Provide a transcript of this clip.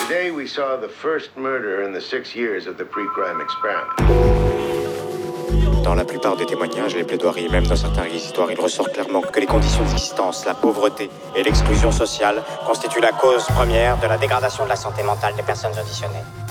Today we saw the first murder in the 6 years of the pre-crime experiment. Dans la plupart des témoignages, les plaidoiries, même dans certains réquisitoires, il ressort clairement que les conditions d'existence, la pauvreté et l'exclusion sociale constituent la cause première de la dégradation de la santé mentale des personnes auditionnées.